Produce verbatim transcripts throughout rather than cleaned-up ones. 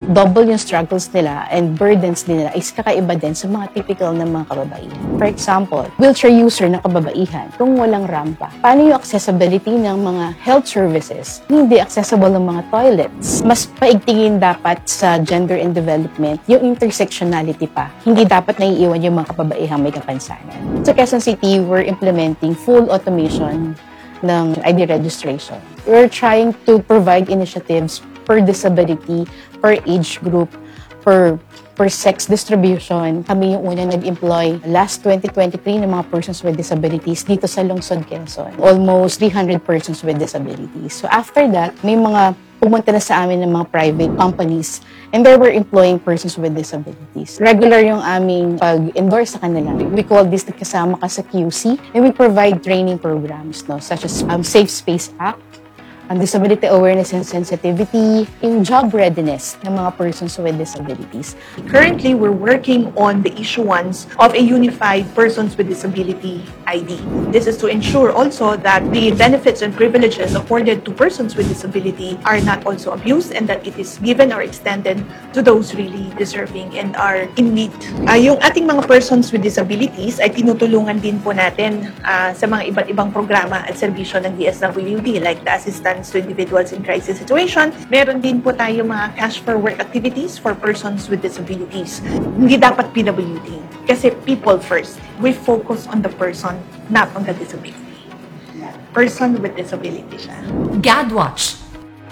double yung struggles nila and burdens nila is kakaiba din sa mga typical ng mga kababaihan. For example, wheelchair user na kababaihan, kung walang rampa, paano yung accessibility ng mga health services? Hindi accessible ng mga toilets. Mas paigtingin dapat sa gender and development yung intersectionality pa. Hindi dapat naiiwan yung mga kababaihang may kapansanan. Sa Quezon City, we're implementing full automation ng I D registration. We're trying to provide initiatives per disability, per age group, per per sex distribution. Kami yung una nag-employ last twenty twenty-three ng mga persons with disabilities dito sa Lungsod, Quezon. Almost three hundred persons with disabilities. So after that, may mga pumunta na sa amin ng mga private companies and they were employing persons with disabilities. Regular yung aming pag-endorse sa kanila. We call this the Kasama Ka sa Q C and we provide training programs, no, such as um, Safe Space Act, ang disability awareness and sensitivity, yung job readiness ng mga persons with disabilities. Currently, we're working on the issuance of a unified persons with disability I D. This is to ensure also that the benefits and privileges afforded to persons with disability are not also abused and that it is given or extended to those really deserving and are in need. Uh, yung ating mga persons with disabilities ay tinutulungan din po natin uh, sa mga iba't ibang programa at serbisyo ng D S W D like the assistance to individuals in crisis situation. Meron din po tayo mga cash for work activities for persons with disabilities. Hindi dapat P W D kasi people first. We focus on the person, not on the disability. Person with disability siya. GadWatch.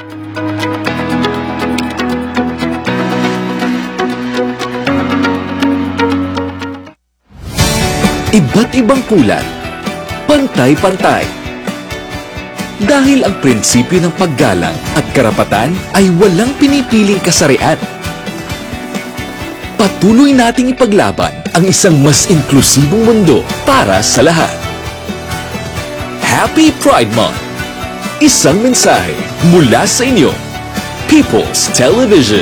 Iba't ibang kulay, pantay-pantay. Dahil ang prinsipyo ng paggalang at karapatan ay walang pinipiling kasarian. Patuloy nating ipaglaban ang isang mas inklusibong mundo para sa lahat. Happy Pride Month! Isang mensahe mula sa inyo, People's Television.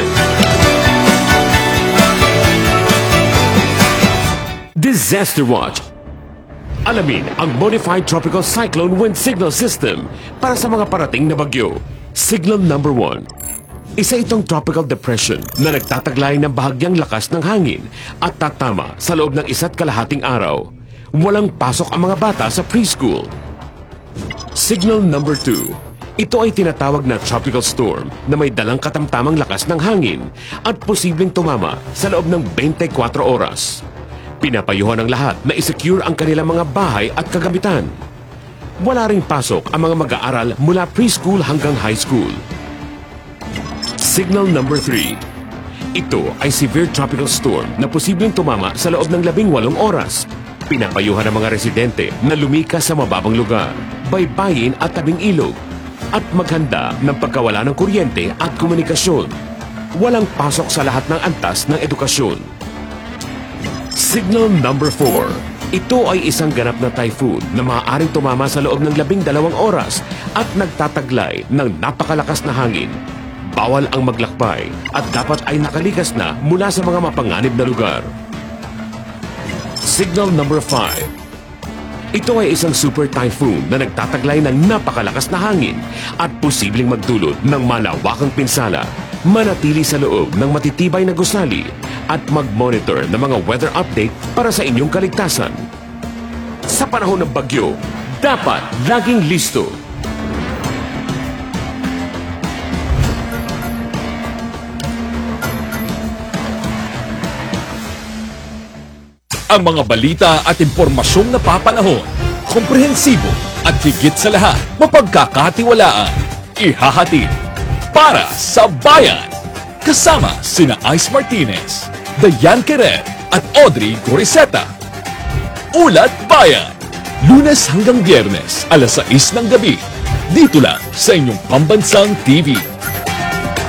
Disaster Watch. Alamin ang Modified Tropical Cyclone Wind Signal System para sa mga parating na bagyo. Signal number one. Isa itong tropical depression na nagtataglay ng bahagyang lakas ng hangin at tatama sa loob ng isa't kalahating araw. Walang pasok ang mga bata sa preschool. Signal number two. Ito ay tinatawag na tropical storm na may dalang katamtamang lakas ng hangin at posibleng tumama sa loob ng twenty-four oras. Pinapayuhan ng lahat na isecure ang kanilang mga bahay at kagamitan. Wala ring pasok ang mga mag-aaral mula preschool hanggang high school. Signal number three. Ito ay severe tropical storm na posibleng tumama sa loob ng labing walong oras. Pinapayuhan ng mga residente na lumikas sa mababang lugar, baybayin at tabing ilog, at maghanda ng pagkawala ng kuryente at komunikasyon. Walang pasok sa lahat ng antas ng edukasyon. Signal number four. Ito ay isang ganap na typhoon na maaaring tumama sa loob ng labing dalawang oras at nagtataglay ng napakalakas na hangin. Bawal ang maglakbay at dapat ay nakalikas na mula sa mga mapanganib na lugar. Signal number five. Ito ay isang super typhoon na nagtataglay ng napakalakas na hangin at posibleng magdulot ng malawakang pinsala. Manatili sa loob ng matitibay na gusali at mag-monitor ng mga weather update para sa inyong kaligtasan. Sa panahon ng bagyo, dapat laging listo. Ang mga balita at impormasyong napapanahon, komprehensibo at higit sa lahat, mapagkakatiwalaan, ihahatid para sa bayan. Kasama sina Ice Martinez, Dayan Querer at Audrey Goriseta. Ulat Bayan, Lunes hanggang Biyernes, alas sais ng gabi. Dito lang sa inyong pambansang T V.